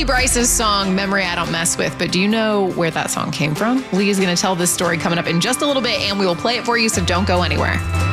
Bryce's song, Memory I Don't Mess With, but do you know where that song came from? Lee is going to tell this story coming up in just a little bit, and we will play it for you, so don't go anywhere.